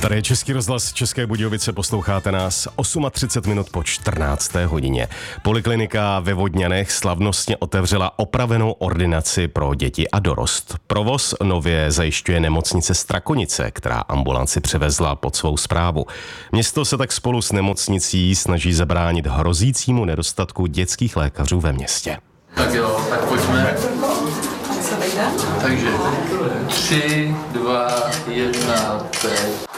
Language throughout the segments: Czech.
Tady je Český rozhlas České Budějovice, posloucháte nás 38 minut po 14. hodině. Poliklinika ve Vodňanech slavnostně otevřela opravenou ordinaci pro děti a dorost. Provoz nově zajišťuje nemocnice Strakonice, která ambulanci převezla pod svou správu. Město se tak spolu s nemocnicí snaží zabránit hrozícímu nedostatku dětských lékařů ve městě. Tak jo, tak pojďme. Takže 3, 2, 1, teď.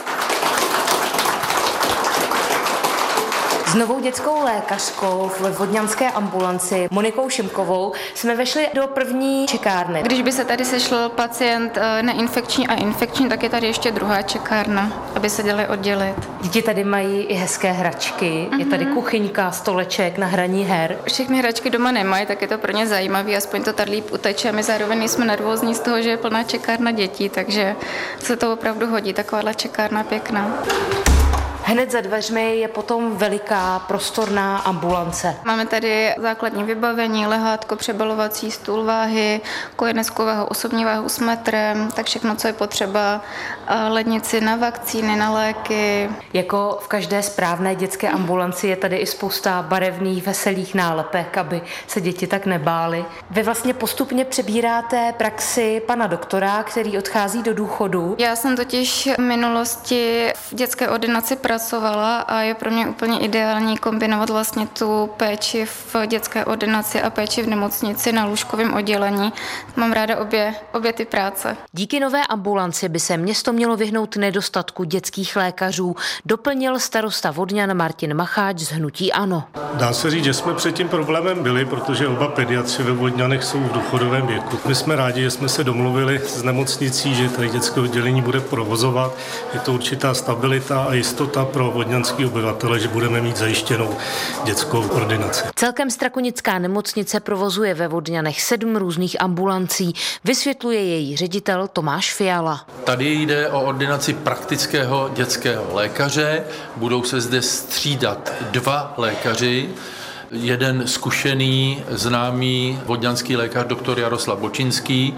S novou dětskou lékařkou ve vodňanské ambulanci Monikou Šimkovou jsme vešli do první čekárny. Když by se tady sešel pacient neinfekční a infekční, tak je tady ještě druhá čekárna, aby se dali oddělit. Děti tady mají i hezké hračky, je tady kuchyňka, stoleček na hraní her. Všechny hračky doma nemají, tak je to pro ně zajímavé, aspoň to tady líp uteče. My zároveň jsme nervózní z toho, že je plná čekárna dětí, takže se to opravdu hodí, takováhle čekárna pěkná. Hned za dveřmi je potom veliká prostorná ambulance. Máme tady základní vybavení, lehátko, přebalovací stůl, váhy, kojeneckového osobní váhu s metrem, tak všechno, co je potřeba, lednici na vakcíny, na léky. Jako v každé správné dětské ambulanci je tady i spousta barevných, veselých nálepek, aby se děti tak nebály. Vy vlastně postupně přebíráte praxi pana doktora, který odchází do důchodu. Já jsem totiž v minulosti v dětské ordinaci pracovala a je pro mě úplně ideální kombinovat vlastně tu péči v dětské ordinaci a péči v nemocnici na lůžkovém oddělení. Mám ráda obě ty práce. Díky nové ambulanci by se město mělo vyhnout nedostatku dětských lékařů, doplnil starosta Vodňan Martin Macháč z hnutí ANO. Dá se říct, že jsme před tím problémem byli, protože oba pediatři ve Vodňanech jsou v důchodovém věku. My jsme rádi, že jsme se domluvili s nemocnicí, že tady dětské oddělení bude provozovat. Je to určitá stabilita a jistota pro vodňanský obyvatele, že budeme mít zajištěnou dětskou ordinaci. Celkem Strakonická nemocnice provozuje ve Vodňanech 7 různých ambulancí, vysvětluje její ředitel Tomáš Fiala. Tady jde o ordinaci praktického dětského lékaře. Budou se zde střídat 2 lékaři. Jeden zkušený, známý vodňanský lékař doktor Jaroslav Bočinský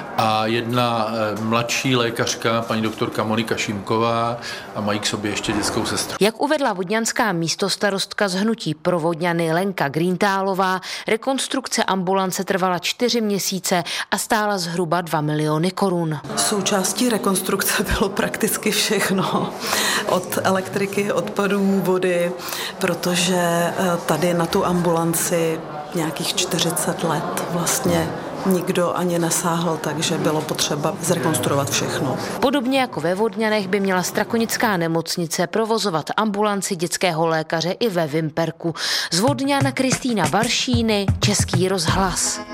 a jedna mladší lékařka, paní doktorka Monika Šimková, a mají k sobě ještě dětskou sestru. Jak uvedla vodňanská místostarostka z hnutí pro Vodňany Lenka Greentálová, rekonstrukce ambulance trvala 4 měsíce a stála zhruba 2 miliony korun. Součástí rekonstrukce bylo prakticky všechno. Od elektriky, odpadů, vody, protože tady na tu ambulanci nějakých 40 let vlastně nikdo ani nesáhl, takže bylo potřeba zrekonstruovat všechno. Podobně jako ve Vodňanech by měla Strakonická nemocnice provozovat ambulanci dětského lékaře i ve Vimperku. Z Vodňan Kristýna Baršíny, Český rozhlas.